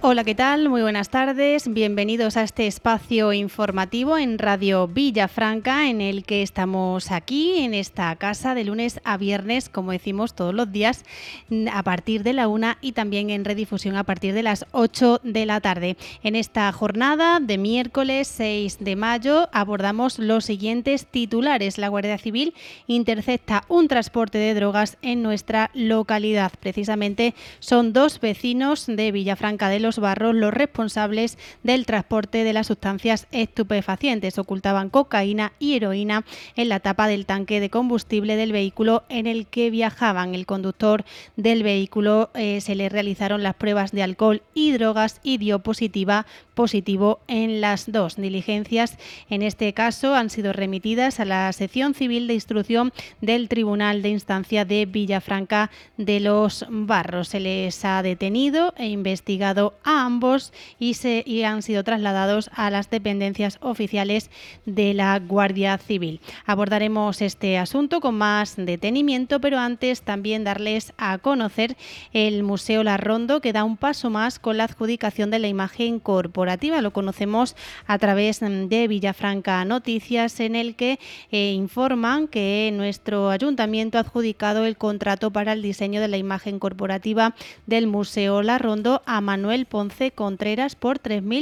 Hola, ¿qué tal? Muy buenas tardes. Bienvenidos a este espacio informativo en Radio Villafranca, en el que estamos aquí en esta casa de lunes a viernes, como decimos todos los días, a partir de la 1 y también en redifusión a partir de las 8 de la tarde. En esta jornada de miércoles 6 de mayo abordamos los siguientes titulares. La Guardia Civil intercepta un transporte de drogas en nuestra localidad. Precisamente son dos vecinos de Villafranca de los Barros los responsables del transporte de las sustancias estupefacientes. Ocultaban cocaína y heroína en la tapa del tanque de combustible del vehículo en el que viajaban. El conductor del vehículo se le realizaron las pruebas de alcohol y drogas y dio positivo en las dos. Diligencias en este caso han sido remitidas a la sección civil de instrucción del Tribunal de Instancia de Villafranca de los Barros. Se les ha detenido e investigado a ambos y han sido trasladados a las dependencias oficiales de la Guardia Civil. Abordaremos este asunto con más detenimiento, pero antes también darles a conocer el Museo Larrondo, que da un paso más con la adjudicación de la imagen corporativa. Lo conocemos a través de Villafranca Noticias, en el que informan que nuestro ayuntamiento ha adjudicado el contrato para el diseño de la imagen corporativa del Museo Larrondo a Manuel Ponce Contreras por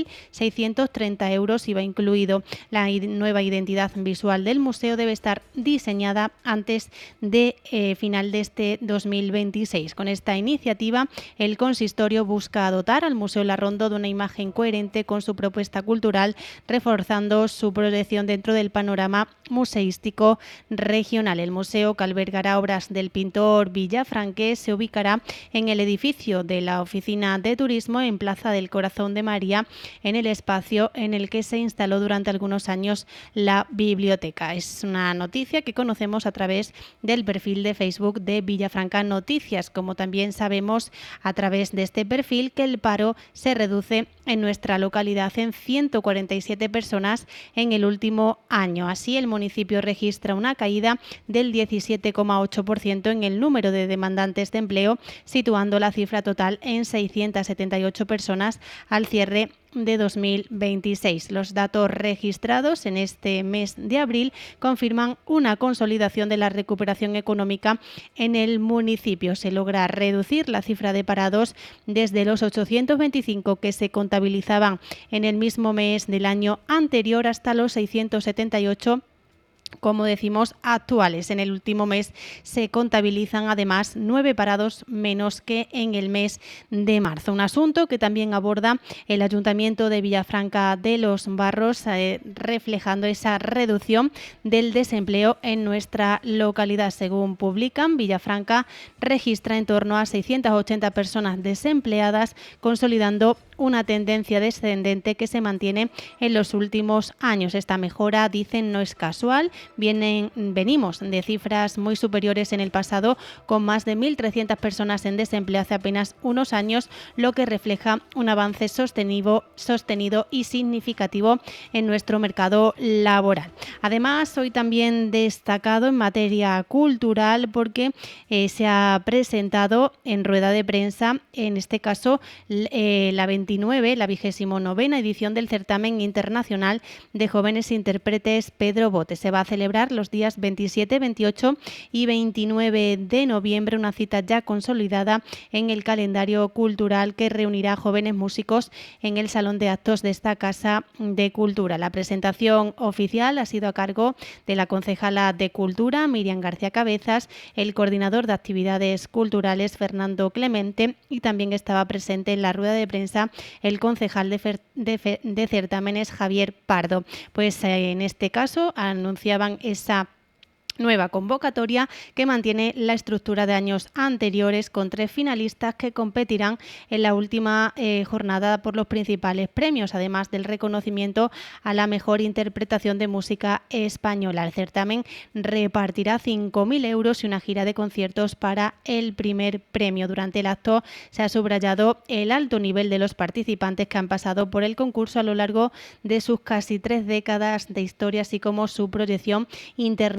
3.630 euros, IVA incluido. La nueva identidad visual del museo debe estar diseñada antes de final de este 2026. Con esta iniciativa, el consistorio busca dotar al Museo Larrondo de una imagen coherente con su propuesta cultural, reforzando su proyección dentro del panorama museístico regional. El museo, que albergará obras del pintor villafranqués, se ubicará en el edificio de la Oficina de Turismo en Plaza del Corazón de María, en el espacio en el que se instaló durante algunos años la biblioteca. Es una noticia que conocemos a través del perfil de Facebook de Villafranca Noticias. Como también sabemos a través de este perfil que el paro se reduce en nuestra localidad en 147 personas en el último año. Así, el municipio registra una caída del 17,8% en el número de demandantes de empleo, situando la cifra total en 678 personas al cierre de 2026. Los datos registrados en este mes de abril confirman una consolidación de la recuperación económica en el municipio. Se logra reducir la cifra de parados desde los 825 que se contabilizaban en el mismo mes del año anterior hasta los 678, como decimos, actuales. En el último mes se contabilizan además 9 parados menos que en el mes de marzo. Un asunto que también aborda el Ayuntamiento de Villafranca de los Barros, reflejando esa reducción del desempleo en nuestra localidad. Según publican, Villafranca registra en torno a 680 personas desempleadas, consolidando una tendencia descendente que se mantiene en los últimos años. Esta mejora, dicen, no es casual. Venimos de cifras muy superiores en el pasado, con más de 1.300 personas en desempleo hace apenas unos años, lo que refleja un avance sostenido y significativo en nuestro mercado laboral. Además, hoy también destacado en materia cultural, porque se ha presentado en rueda de prensa, en este caso la 29ª edición del certamen internacional de jóvenes intérpretes Pedro Bote. Se va a celebrar los días 27, 28 y 29 de noviembre, una cita ya consolidada en el calendario cultural que reunirá a jóvenes músicos en el Salón de Actos de esta Casa de Cultura. La presentación oficial ha sido a cargo de la concejala de Cultura, Miriam García Cabezas, el coordinador de actividades culturales, Fernando Clemente, y también estaba presente en la rueda de prensa el concejal de certámenes, Javier Pardo. Pues en este caso anunciaban esa nueva convocatoria que mantiene la estructura de años anteriores, con 3 finalistas que competirán en la última jornada por los principales premios, además del reconocimiento a la mejor interpretación de música española. El certamen repartirá 5.000 euros y una gira de conciertos para el primer premio. Durante el acto se ha subrayado el alto nivel de los participantes que han pasado por el concurso a lo largo de sus casi 3 décadas de historia, así como su proyección internacional.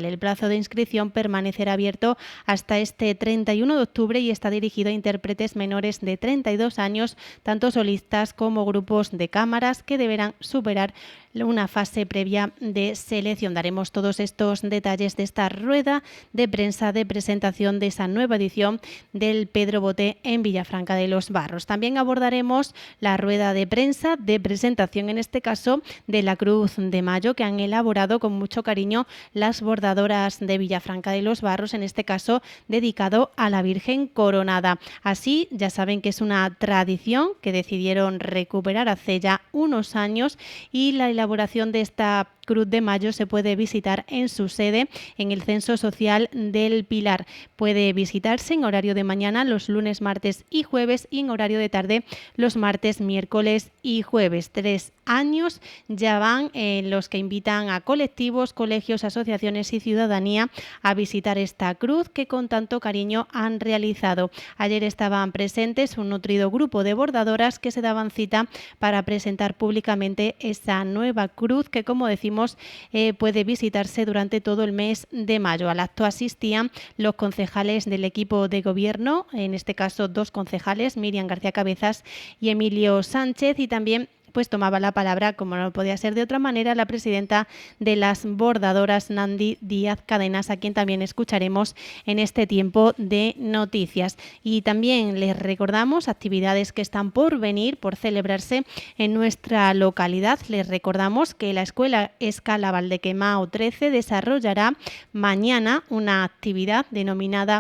El plazo de inscripción permanecerá abierto hasta este 31 de octubre y está dirigido a intérpretes menores de 32 años, tanto solistas como grupos de cámaras, que deberán superar una fase previa de selección. Daremos todos estos detalles de esta rueda de prensa de presentación de esa nueva edición del Pedro Boté en Villafranca de los Barros. También abordaremos la rueda de prensa de presentación, en este caso, de la Cruz de Mayo, que han elaborado con mucho cariño las bordadoras de Villafranca de los Barros, en este caso dedicado a la Virgen Coronada. Así, ya saben que es una tradición que decidieron recuperar hace ya unos años, y la elaboración de esta Cruz de Mayo se puede visitar en su sede en el Centro Social del Pilar. Puede visitarse en horario de mañana los lunes, martes y jueves, y en horario de tarde los martes, miércoles y jueves. 3 años ya van los que invitan a colectivos, colegios, asociaciones y ciudadanía a visitar esta cruz que con tanto cariño han realizado. Ayer estaban presentes un nutrido grupo de bordadoras que se daban cita para presentar públicamente esta nueva cruz que, como decimos, puede visitarse durante todo el mes de mayo. Al acto asistían los concejales del equipo de gobierno, en este caso 2 concejales, Miriam García Cabezas y Emilio Sánchez, y también pues tomaba la palabra, como no podía ser de otra manera, la presidenta de las bordadoras, Nandi Díaz Cadenas, a quien también escucharemos en este tiempo de noticias. Y también les recordamos actividades que están por venir, por celebrarse en nuestra localidad. Les recordamos que la Escuela Escala Valdequemao 13 desarrollará mañana una actividad denominada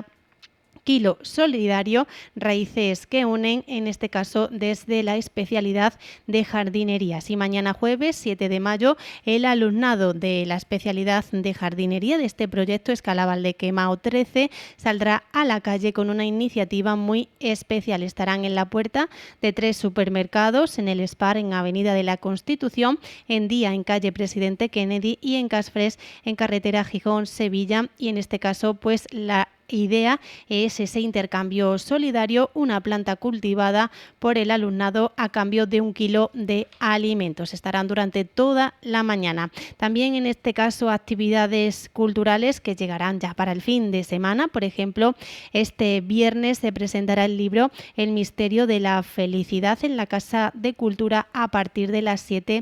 Kilo Solidario, raíces que unen, en este caso desde la especialidad de jardinería. Y mañana jueves 7 de mayo el alumnado de la especialidad de jardinería de este proyecto Escala Valdequemao 13 saldrá a la calle con una iniciativa muy especial. Estarán en la puerta de 3 supermercados, en el Spar en Avenida de la Constitución, en Día en calle Presidente Kennedy y en Casfres en carretera Gijón-Sevilla, y en este caso pues la idea es ese intercambio solidario, una planta cultivada por el alumnado a cambio de 1 kilo de alimentos. Estarán durante toda la mañana. También en este caso actividades culturales que llegarán ya para el fin de semana. Por ejemplo, este viernes se presentará el libro El misterio de la felicidad en la Casa de Cultura a partir de las 7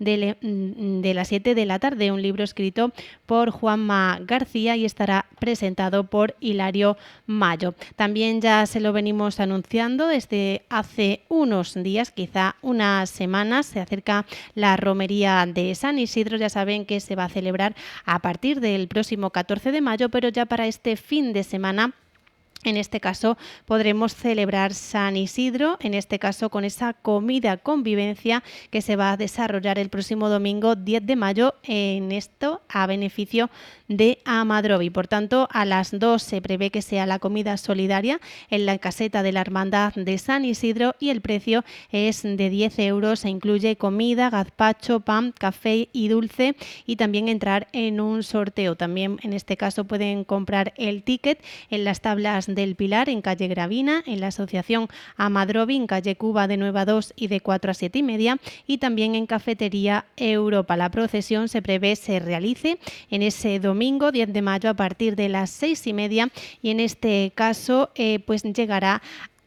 de la tarde. Un libro escrito por Juanma García y estará presentado por Hilario Mayo. También ya se lo venimos anunciando desde hace unos días, quizá unas semanas, se acerca la romería de San Isidro. Ya saben que se va a celebrar a partir del próximo 14 de mayo, pero ya para este fin de semana, en este caso, podremos celebrar San Isidro, en este caso con esa comida convivencia que se va a desarrollar el próximo domingo 10 de mayo, en esto a beneficio de Amadrovi. Por tanto, a las 2 se prevé que sea la comida solidaria en la caseta de la Hermandad de San Isidro, y el precio es de 10 euros. Se incluye comida, gazpacho, pan, café y dulce, y también entrar en un sorteo. También en este caso pueden comprar el ticket en las tablas del Pilar, en calle Gravina, en la asociación Amadrovi, en calle Cuba de 9 a 2 y de 4 a 7 y media, y también en cafetería Europa. La procesión se prevé se realice en ese domingo 10 de mayo a partir de las 6 y media, y en este caso pues llegará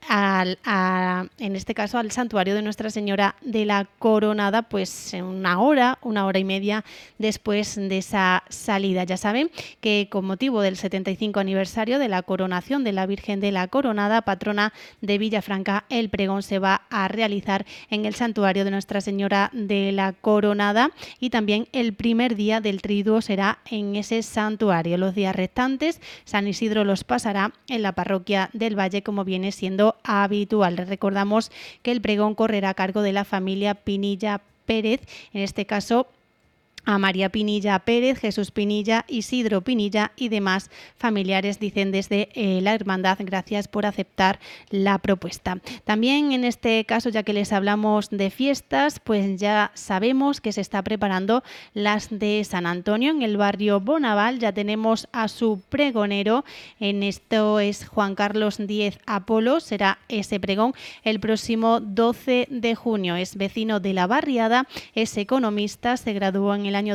en este caso al santuario de Nuestra Señora de la Coronada, pues en una hora y media después de esa salida. Ya saben que con motivo del 75 aniversario de la coronación de la Virgen de la Coronada, patrona de Villafranca, el pregón se va a realizar en el santuario de Nuestra Señora de la Coronada, y también el primer día del triduo será en ese santuario. Los días restantes San Isidro los pasará en la parroquia del Valle, como viene siendo habitual. Les recordamos que el pregón correrá a cargo de la familia Pinilla Pérez, en este caso a María Pinilla Pérez, Jesús Pinilla, Isidro Pinilla y demás familiares, dicen desde la Hermandad. Gracias por aceptar la propuesta. También en este caso, ya que les hablamos de fiestas, pues ya sabemos que se está preparando las de San Antonio en el barrio Bonaval. Ya tenemos a su pregonero, en esto es Juan Carlos Díez Apolo. Será ese pregón el próximo 12 de junio. Es vecino de la barriada, es economista, se graduó en el año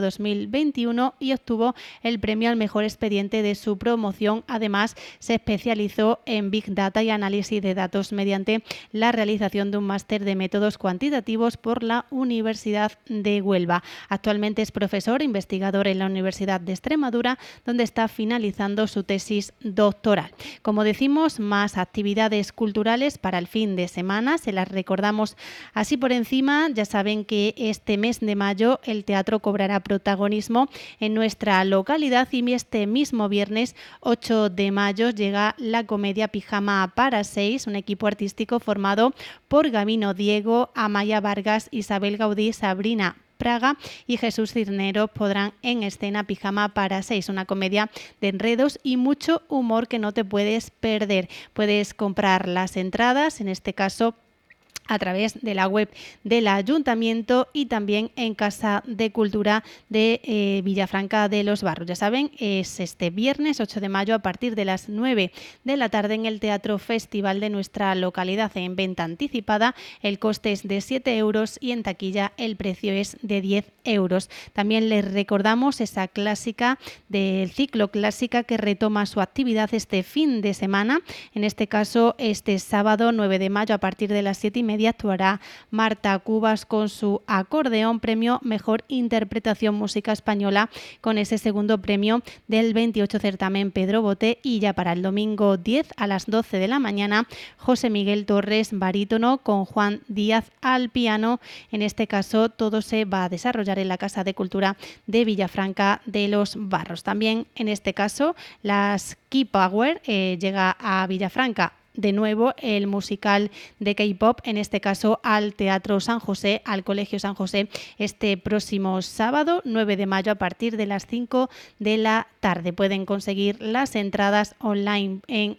2021 y obtuvo el premio al mejor expediente de su promoción. Además, se especializó en Big Data y análisis de datos mediante la realización de un máster de métodos cuantitativos por la Universidad de Huelva. Actualmente es profesor e investigador en la Universidad de Extremadura, donde está finalizando su tesis doctoral. Como decimos, más actividades culturales para el fin de semana, se las recordamos así por encima. Ya saben que este mes de mayo el teatro cobrará protagonismo en nuestra localidad y este mismo viernes 8 de mayo llega la comedia Pijama para 6, un equipo artístico formado por Gabino Diego, Amaya Vargas, Isabel Gaudí, Sabrina Praga y Jesús Cirneros podrán en escena Pijama para 6, una comedia de enredos y mucho humor que no te puedes perder. Puedes comprar las entradas, en este caso a través de la web del Ayuntamiento y también en Casa de Cultura de Villafranca de los Barros. Ya saben, es este viernes 8 de mayo a partir de las 9 de la tarde en el Teatro Festival de nuestra localidad en venta anticipada. El coste es de 7 euros y en taquilla el precio es de 10 euros. También les recordamos esa clásica del ciclo clásica que retoma su actividad este fin de semana. En este caso, este sábado 9 de mayo a partir de las 7:30 actuará Marta Cubas con su acordeón, premio Mejor Interpretación Música Española, con ese segundo premio del 28 certamen Pedro Boté. Y ya para el domingo 10 a las 12 de la mañana, José Miguel Torres, barítono, con Juan Díaz al piano. En este caso, todo se va a desarrollar en la Casa de Cultura de Villafranca de los Barros. También en este caso, las Key Power llega a Villafranca. De nuevo, el musical de K-pop, en este caso al Teatro San José, al Colegio San José, este próximo sábado 9 de mayo a partir de las 5 de la tarde. Pueden conseguir las entradas online en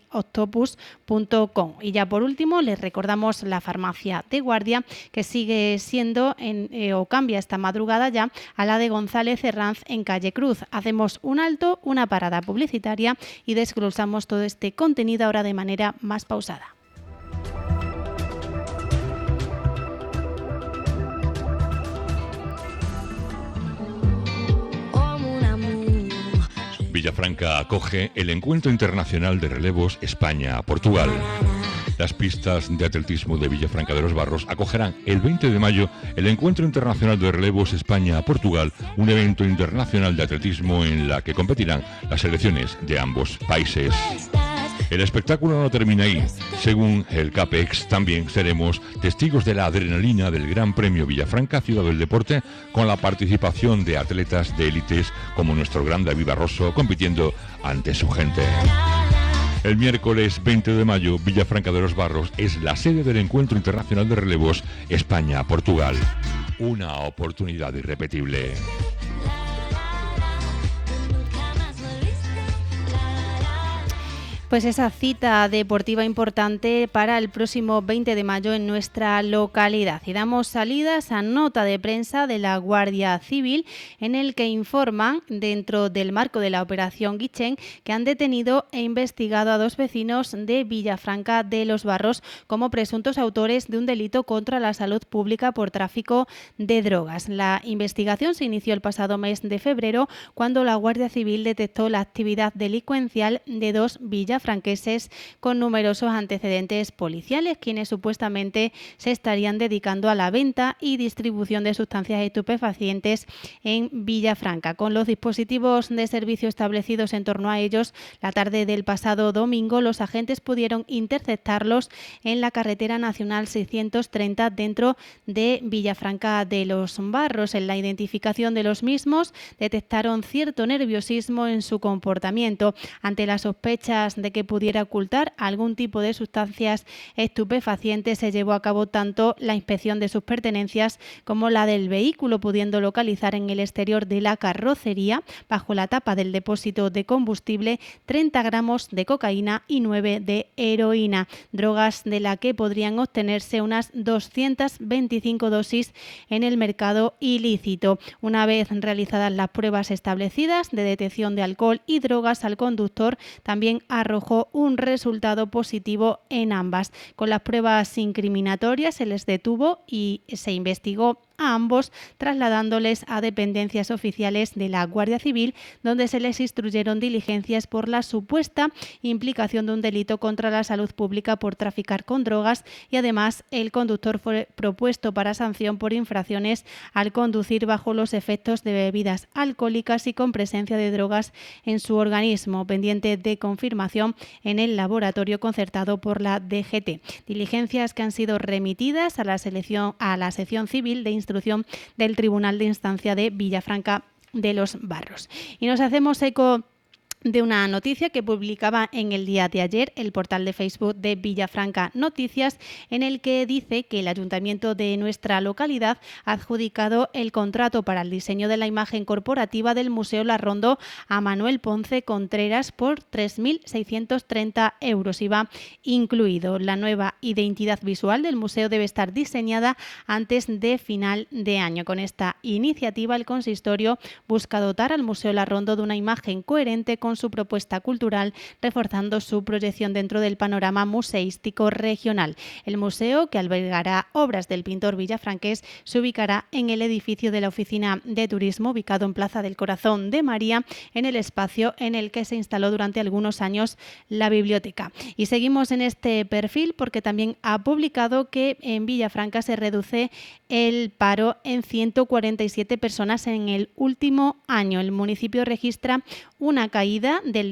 octopus.com. Y ya por último, les recordamos la farmacia de Guardia, que sigue siendo o cambia esta madrugada ya a la de González Herranz en Calle Cruz. Hacemos un alto, una parada publicitaria y desglosamos todo este contenido ahora de manera más pausada. Villafranca acoge el Encuentro Internacional de Relevos España-Portugal. Las pistas de atletismo de Villafranca de los Barros acogerán el 20 de mayo el Encuentro Internacional de Relevos España-Portugal, un evento internacional de atletismo en la que competirán las selecciones de ambos países. El espectáculo no termina ahí. Según el CAPEX, también seremos testigos de la adrenalina del Gran Premio Villafranca Ciudad del Deporte, con la participación de atletas de élites como nuestro gran David Barroso compitiendo ante su gente. El miércoles 20 de mayo, Villafranca de los Barros es la sede del Encuentro Internacional de Relevos España-Portugal. Una oportunidad irrepetible. Pues esa cita deportiva importante para el próximo 20 de mayo en nuestra localidad. Y damos salida a esa nota de prensa de la Guardia Civil en el que informan, dentro del marco de la Operación Guichen, que han detenido e investigado a 2 vecinos de Villafranca de los Barros como presuntos autores de un delito contra la salud pública por tráfico de drogas. La investigación se inició el pasado mes de febrero, cuando la Guardia Civil detectó la actividad delincuencial de 2 villafranqueses con numerosos antecedentes policiales, quienes supuestamente se estarían dedicando a la venta y distribución de sustancias estupefacientes en Villafranca. Con los dispositivos de servicio establecidos en torno a ellos, la tarde del pasado domingo, los agentes pudieron interceptarlos en la carretera nacional 630 dentro de Villafranca de los Barros. En la identificación de los mismos detectaron cierto nerviosismo en su comportamiento. Ante las sospechas de que pudiera ocultar algún tipo de sustancias estupefacientes, se llevó a cabo tanto la inspección de sus pertenencias como la del vehículo, pudiendo localizar en el exterior de la carrocería, bajo la tapa del depósito de combustible, 30 gramos de cocaína y 9 de heroína, drogas de la que podrían obtenerse unas 225 dosis en el mercado ilícito. Una vez realizadas las pruebas establecidas de detección de alcohol y drogas al conductor, también arrojó un resultado positivo en ambas. Con las pruebas incriminatorias se les detuvo y se investigó a ambos, trasladándoles a dependencias oficiales de la Guardia Civil, donde se les instruyeron diligencias por la supuesta implicación de un delito contra la salud pública por traficar con drogas, y además el conductor fue propuesto para sanción por infracciones al conducir bajo los efectos de bebidas alcohólicas y con presencia de drogas en su organismo, pendiente de confirmación en el laboratorio concertado por la DGT. Diligencias que han sido remitidas a la sección civil de instrucción del Tribunal de Instancia de Villafranca de los Barros. Y nos hacemos eco de una noticia que publicaba en el día de ayer el portal de Facebook de Villafranca Noticias, en el que dice que el ayuntamiento de nuestra localidad ha adjudicado el contrato para el diseño de la imagen corporativa del Museo Larrondo a Manuel Ponce Contreras por 3.630 euros. IVA incluido. La nueva identidad visual del museo debe estar diseñada antes de final de año. Con esta iniciativa, el consistorio busca dotar al Museo Larrondo de una imagen coherente con su propuesta cultural, reforzando su proyección dentro del panorama museístico regional. El museo, que albergará obras del pintor villafranqués, se ubicará en el edificio de la Oficina de Turismo, ubicado en Plaza del Corazón de María, en el espacio en el que se instaló durante algunos años la biblioteca. Y seguimos en este perfil porque también ha publicado que en Villafranca se reduce el paro en 147 personas en el último año. El municipio registra una caída del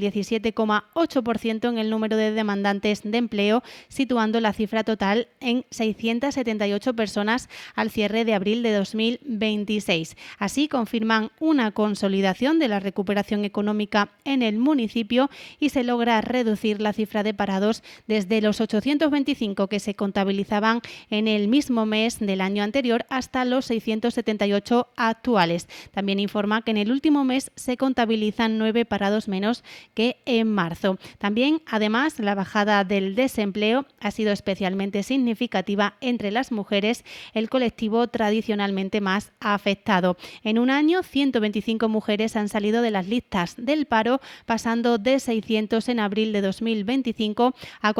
17,8% en el número de demandantes de empleo, situando la cifra total en 678 personas al cierre de abril de 2026. Así confirman una consolidación de la recuperación económica en el municipio y se logra reducir la cifra de parados desde los 825 que se contabilizaban en el mismo mes del año anterior hasta los 678 actuales. También informa que en el último mes se contabilizan 9 parados menos que en marzo. También, además, la bajada del desempleo ha sido especialmente significativa entre las mujeres, el colectivo tradicionalmente más afectado. En un año, 125 mujeres han salido de las listas del paro, pasando de 600 en abril de 2025 a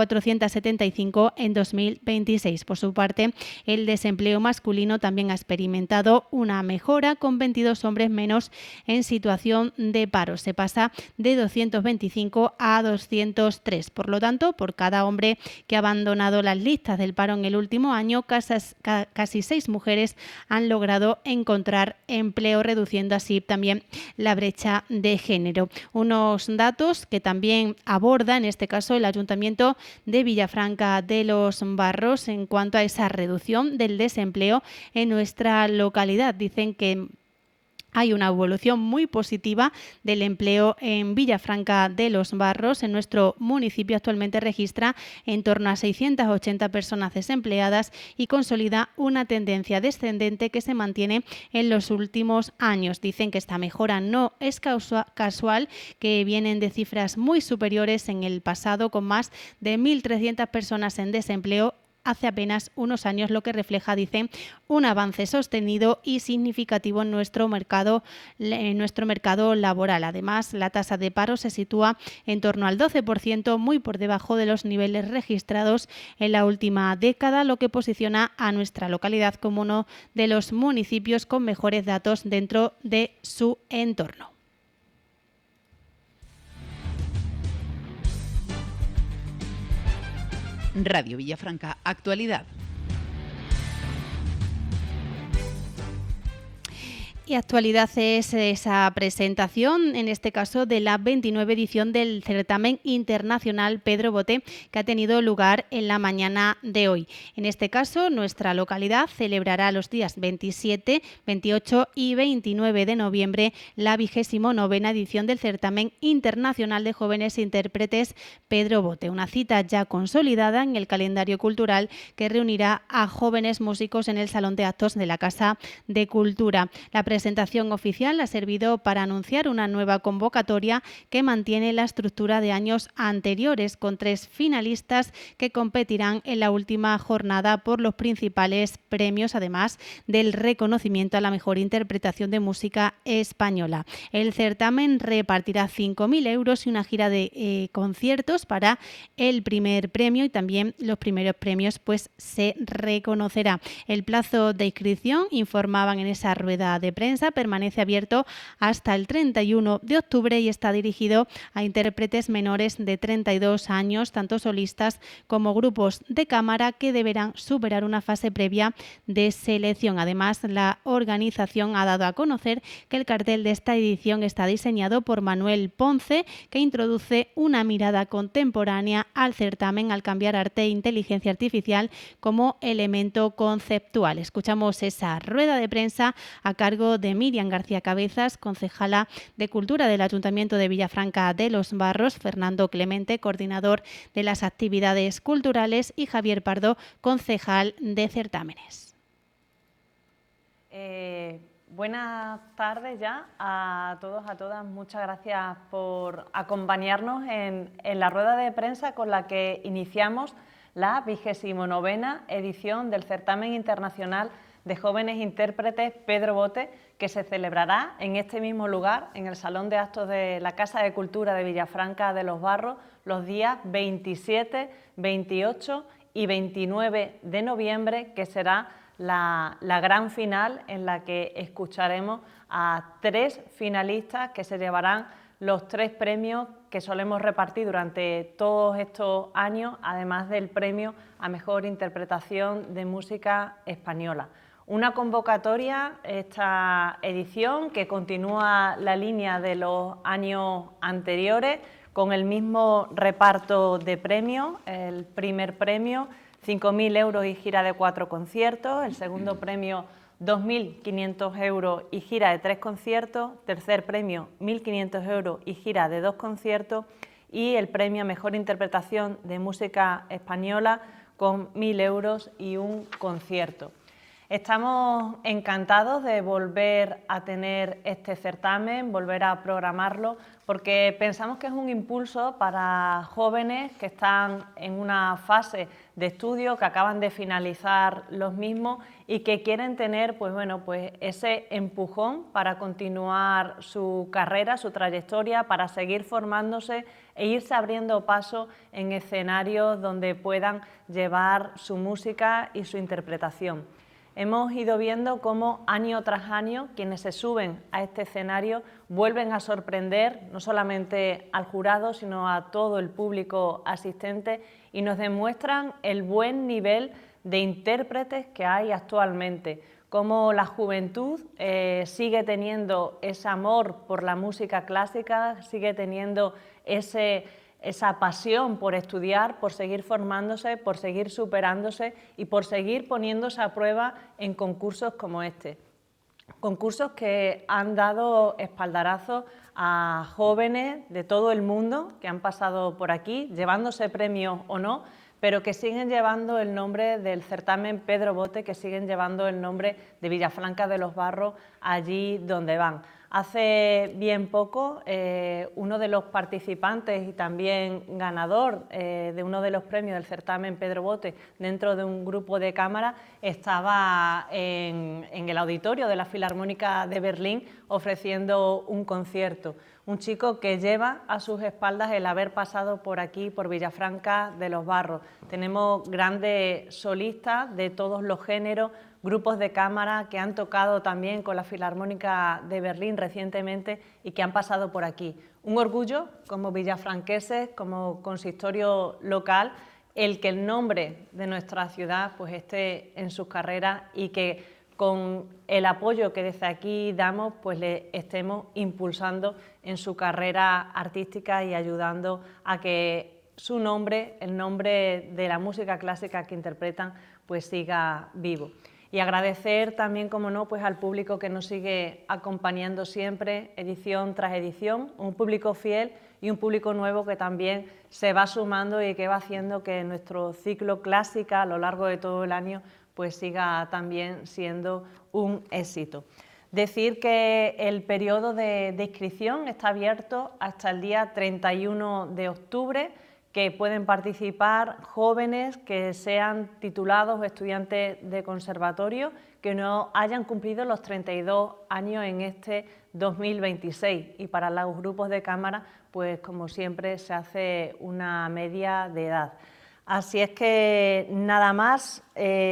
475 en 2026. Por su parte, el desempleo masculino también ha experimentado una mejora, con 22 hombres menos en situación de paro. Se pasa de 225 a 203. Por lo tanto, por cada hombre que ha abandonado las listas del paro en el último año, casi 6 mujeres han logrado encontrar empleo, reduciendo así también la brecha de género. Unos datos que también aborda, en este caso, el Ayuntamiento de Villafranca de los Barros en cuanto a esa reducción del desempleo en nuestra localidad. Dicen que hay una evolución muy positiva del empleo en Villafranca de los Barros. En nuestro municipio actualmente registra en torno a 680 personas desempleadas y consolida una tendencia descendente que se mantiene en los últimos años. Dicen que esta mejora no es casual, que vienen de cifras muy superiores en el pasado, con más de 1.300 personas en desempleo hace apenas unos años, lo que refleja, dicen, un avance sostenido y significativo en nuestro mercado laboral. Además, la tasa de paro se sitúa en torno al 12%, muy por debajo de los niveles registrados en la última década, lo que posiciona a nuestra localidad como uno de los municipios con mejores datos dentro de su entorno. Radio Villafranca, actualidad. Y actualidad es esa presentación, en este caso de la 29 edición del certamen internacional Pedro Boté, que ha tenido lugar en la mañana de hoy. En este caso, nuestra localidad celebrará los días 27, 28 y 29 de noviembre la 29ª edición del certamen internacional de jóvenes intérpretes Pedro Boté, una cita ya consolidada en el calendario cultural que reunirá a jóvenes músicos en el Salón de Actos de la Casa de Cultura. La presentación oficial ha servido para anunciar una nueva convocatoria que mantiene la estructura de años anteriores, con 3 finalistas que competirán en la última jornada por los principales premios, además del reconocimiento a la mejor interpretación de música española. El certamen repartirá 5.000 euros y una gira de conciertos para el primer premio, y también los primeros premios pues se reconocerá. El plazo de inscripción, informaban en esa rueda de prensa, permanece abierto hasta el 31 de octubre y está dirigido a intérpretes menores de 32 años, tanto solistas como grupos de cámara, que deberán superar una fase previa de selección. Además, la organización ha dado a conocer que el cartel de esta edición está diseñado por Manuel Ponce, que introduce una mirada contemporánea al certamen al cambiar arte e inteligencia artificial como elemento conceptual. Escuchamos esa rueda de prensa a cargo de Miriam García Cabezas, concejala de Cultura del Ayuntamiento de Villafranca de los Barros, Fernando Clemente, coordinador de las actividades culturales, y Javier Pardo, concejal de certámenes. Buenas tardes ya a todos, a todas. Muchas gracias por acompañarnos en la rueda de prensa con la que iniciamos la 29ª edición del Certamen Internacional de Jóvenes Intérpretes Pedro Bote, que se celebrará en este mismo lugar, en el Salón de Actos de la Casa de Cultura de Villafranca de los Barros, los días 27, 28 y 29 de noviembre, que será la gran final, en la que escucharemos a 3 finalistas que se llevarán los 3 premios que solemos repartir durante todos estos años, además del premio a Mejor Interpretación de Música Española. Una convocatoria, esta edición, que continúa la línea de los años anteriores, con el mismo reparto de premios. El primer premio, 5.000 euros y gira de 4 conciertos. El segundo premio, 2.500 euros y gira de 3 conciertos. Tercer premio, 1.500 euros y gira de 2 conciertos. Y el premio a Mejor Interpretación de Música Española, con 1.000 euros y un concierto. Estamos encantados de volver a tener este certamen, volver a programarlo, porque pensamos que es un impulso para jóvenes que están en una fase de estudio, que acaban de finalizar los mismos y que quieren tener pues ese empujón para continuar su carrera, su trayectoria, para seguir formándose e irse abriendo paso en escenarios donde puedan llevar su música y su interpretación. Hemos ido viendo cómo año tras año quienes se suben a este escenario vuelven a sorprender no solamente al jurado, sino a todo el público asistente, y nos demuestran el buen nivel de intérpretes que hay actualmente, cómo la juventud sigue teniendo ese amor por la música clásica, sigue teniendo esa pasión por estudiar, por seguir formándose, por seguir superándose y por seguir poniéndose a prueba en concursos como este. Concursos que han dado espaldarazo a jóvenes de todo el mundo que han pasado por aquí, llevándose premios o no, pero que siguen llevando el nombre del certamen Pedro Bote, que siguen llevando el nombre de Villafranca de los Barros allí donde van. Hace bien poco, uno de los participantes y también ganador de uno de los premios del certamen Pedro Bote, dentro de un grupo de cámara, estaba en el auditorio de la Filarmónica de Berlín ofreciendo un concierto. Un chico que lleva a sus espaldas el haber pasado por aquí, por Villafranca de los Barros. Tenemos grandes solistas de todos los géneros, grupos de cámara que han tocado también con la Filarmónica de Berlín recientemente y que han pasado por aquí. Un orgullo como villafranqueses, como consistorio local, el que el nombre de nuestra ciudad pues esté en sus carreras y que con el apoyo que desde aquí damos pues le estemos impulsando en su carrera artística y ayudando a que su nombre, el nombre de la música clásica que interpretan, pues siga vivo. Y agradecer también, como no, pues al público que nos sigue acompañando siempre, edición tras edición, un público fiel y un público nuevo que también se va sumando y que va haciendo que nuestro ciclo clásica a lo largo de todo el año pues siga también siendo un éxito. Decir que el periodo de inscripción está abierto hasta el día 31 de octubre, que pueden participar jóvenes que sean titulados o estudiantes de conservatorio que no hayan cumplido los 32 años en este 2026. Y para los grupos de cámara, pues como siempre se hace una media de edad. Así es que nada más,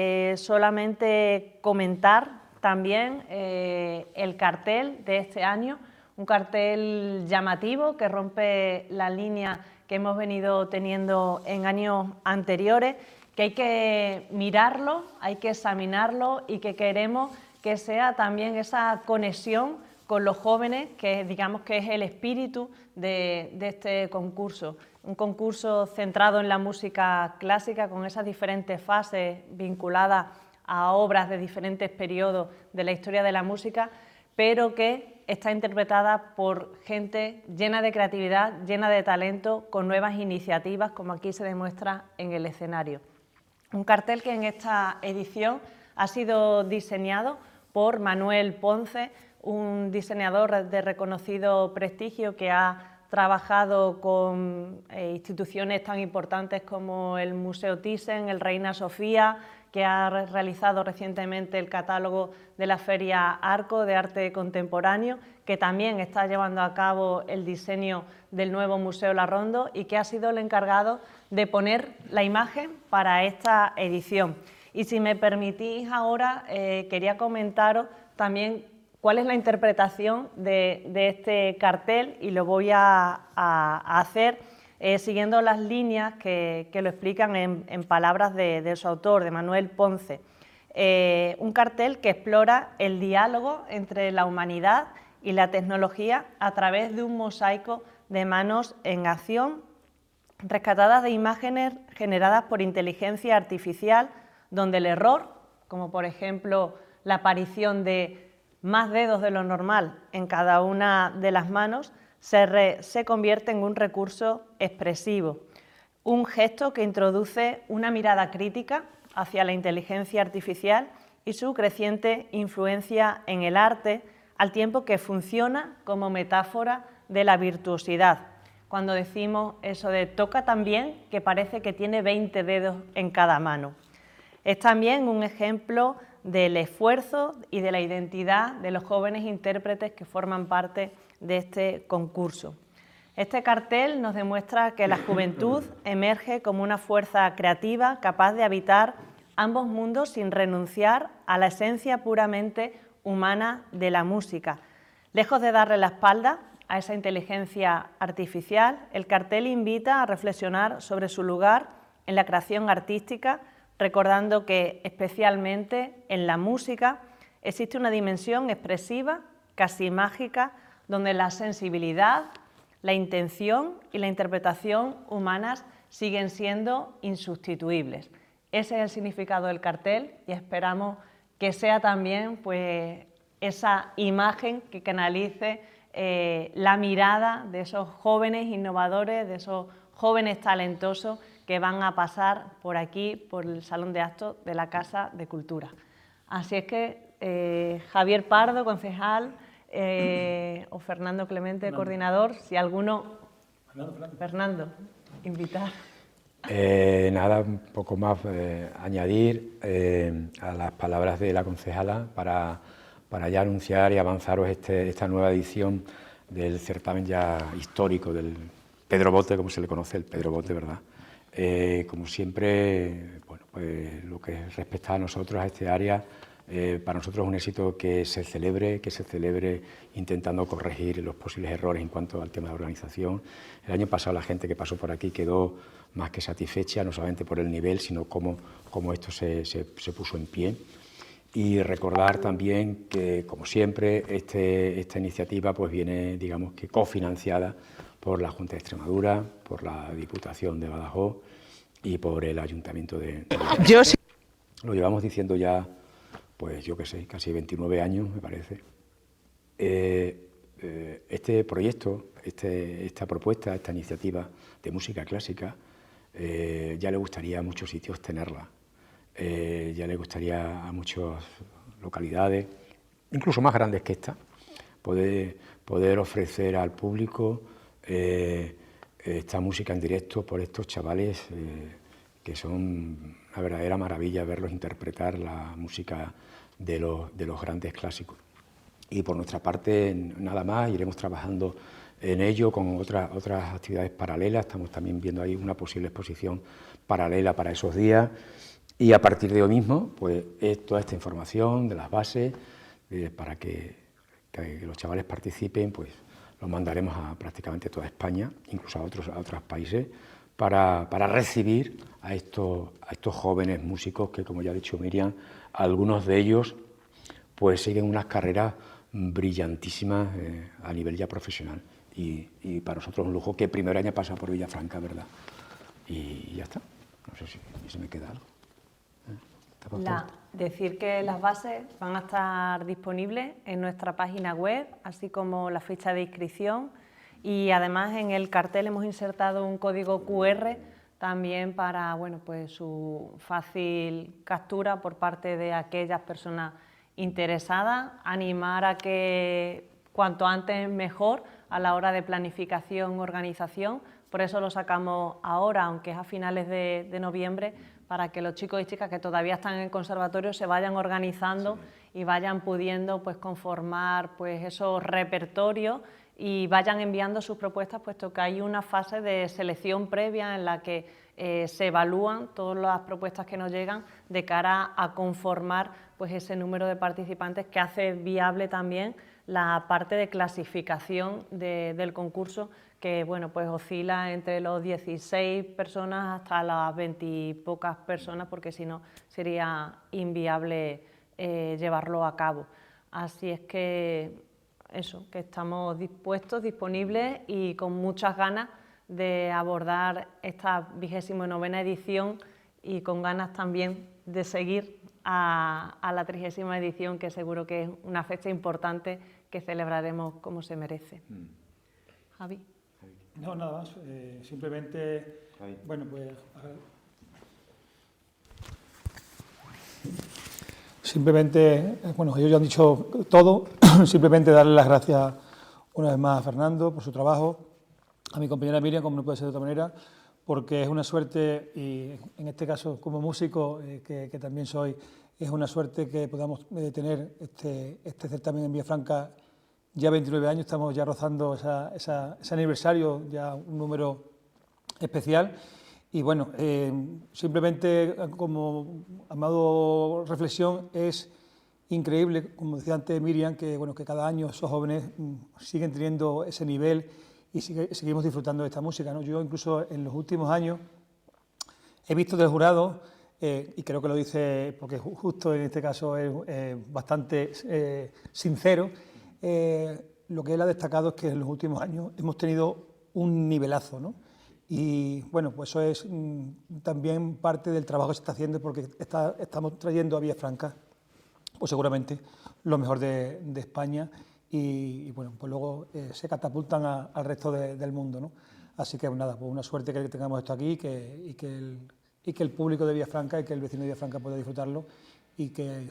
solamente comentar también el cartel de este año, un cartel llamativo que rompe la línea que hemos venido teniendo en años anteriores, que hay que mirarlo, hay que examinarlo y que queremos que sea también esa conexión con los jóvenes, que digamos que es el espíritu de este concurso. Un concurso centrado en la música clásica, con esas diferentes fases vinculadas a obras de diferentes periodos de la historia de la música, pero que está interpretada por gente llena de creatividad, llena de talento, con nuevas iniciativas, como aquí se demuestra en el escenario. Un cartel que en esta edición ha sido diseñado por Manuel Ponce, un diseñador de reconocido prestigio que ha trabajado con instituciones tan importantes como el Museo Thyssen, el Reina Sofía, que ha realizado recientemente el catálogo de la Feria Arco de Arte Contemporáneo, que también está llevando a cabo el diseño del nuevo Museo Larrondo y que ha sido el encargado de poner la imagen para esta edición. Y si me permitís ahora, quería comentaros también cuál es la interpretación de este cartel, y lo voy a hacer siguiendo las líneas que lo explican en palabras de su autor, de Manuel Ponce. Un cartel que explora el diálogo entre la humanidad y la tecnología a través de un mosaico de manos en acción, rescatadas de imágenes generadas por inteligencia artificial, donde el error, como por ejemplo la aparición de más dedos de lo normal en cada una de las manos, se convierte en un recurso expresivo, un gesto que introduce una mirada crítica hacia la inteligencia artificial y su creciente influencia en el arte, al tiempo que funciona como metáfora de la virtuosidad. Cuando decimos eso de toca tan bien que parece que tiene 20 dedos en cada mano. Es también un ejemplo del esfuerzo y de la identidad de los jóvenes intérpretes que forman parte de este concurso. Este cartel nos demuestra que la juventud emerge como una fuerza creativa capaz de habitar ambos mundos sin renunciar a la esencia puramente humana de la música. Lejos de darle la espalda a esa inteligencia artificial, el cartel invita a reflexionar sobre su lugar en la creación artística, recordando que especialmente en la música existe una dimensión expresiva, casi mágica, donde la sensibilidad, la intención y la interpretación humanas siguen siendo insustituibles. Ese es el significado del cartel y esperamos que sea también pues, esa imagen que canalice la mirada de esos jóvenes innovadores, de esos jóvenes talentosos que van a pasar por aquí, por el Salón de Actos de la Casa de Cultura. Así es que Javier Pardo, concejal, o Fernando Clemente, coordinador, si alguno... Fernando, invitar. Nada, un poco más añadir a las palabras de la concejala para ya anunciar y avanzaros esta nueva edición del certamen ya histórico del Pedro Bote, como se le conoce, el Pedro Bote, ¿verdad? Como siempre, bueno, pues lo que respecta a nosotros, a este área, para nosotros es un éxito que se celebre intentando corregir los posibles errores en cuanto al tema de organización. El año pasado la gente que pasó por aquí quedó más que satisfecha, no solamente por el nivel, sino cómo esto se puso en pie. Y recordar también que, como siempre, esta iniciativa pues viene, digamos, que cofinanciada por la Junta de Extremadura, por la Diputación de Badajoz y por el Ayuntamiento de Yo sí. Lo llevamos diciendo ya, pues yo qué sé, casi 29 años, me parece. Este proyecto, esta propuesta, esta iniciativa de música clásica, ya le gustaría a muchos sitios tenerla. Ya le gustaría a muchas localidades incluso más grandes que esta, poder ofrecer al público esta música en directo por estos chavales que son una verdadera maravilla verlos interpretar la música de los grandes clásicos. Y por nuestra parte, nada más, iremos trabajando en ello con otras actividades paralelas. Estamos también viendo ahí una posible exposición paralela para esos días. Y a partir de hoy mismo, pues toda esta información de las bases, para que los chavales participen, pues los mandaremos a prácticamente toda España, incluso a otros países, para recibir a estos jóvenes músicos que, como ya ha dicho Miriam, algunos de ellos pues siguen unas carreras brillantísimas a nivel ya profesional. Y para nosotros es un lujo que el primer año pasa por Villafranca, ¿verdad? Y ya está. No sé si se me queda algo. Decir que las bases van a estar disponibles en nuestra página web, así como la ficha de inscripción, y además en el cartel hemos insertado un código QR también para pues su fácil captura por parte de aquellas personas interesadas. Animar a que cuanto antes mejor a la hora de planificación, organización, por eso lo sacamos ahora, aunque es a finales de noviembre, para que los chicos y chicas que todavía están en el conservatorio se vayan organizando y vayan pudiendo pues conformar pues esos repertorios y vayan enviando sus propuestas, puesto que hay una fase de selección previa en la que se evalúan todas las propuestas que nos llegan de cara a conformar pues ese número de participantes que hace viable también la parte de clasificación del concurso, que pues oscila entre los 16 personas hasta las 20 y pocas personas, porque si no sería inviable llevarlo a cabo. Así es que eso, que estamos dispuestos, disponibles y con muchas ganas de abordar esta 29ª edición y con ganas también de seguir a la 30ª edición, que seguro que es una fecha importante que celebraremos como se merece. Javi. No, nada más. Simplemente, simplemente, ellos ya han dicho todo. Simplemente darle las gracias una vez más a Fernando por su trabajo, a mi compañera Miriam, como no puede ser de otra manera, porque es una suerte, y en este caso como músico, que también soy, es una suerte que podamos tener este certamen en Villafranca. Ya 29 años, estamos ya rozando ese aniversario, ya un número especial. Y simplemente como amado reflexión, es increíble, como decía antes Miriam, que cada año esos jóvenes siguen teniendo ese nivel y seguimos disfrutando de esta música, ¿no? Yo incluso en los últimos años he visto del jurado, y creo que lo dice porque justo en este caso es bastante sincero, lo que él ha destacado es que en los últimos años hemos tenido un nivelazo, ¿no? Y pues eso es también parte del trabajo que se está haciendo, porque estamos trayendo a Villafranca pues seguramente lo mejor de España y pues luego se catapultan al resto del mundo, ¿no? Así que nada, pues una suerte que tengamos esto aquí y que el público de Villafranca y que el vecino de Villafranca pueda disfrutarlo y que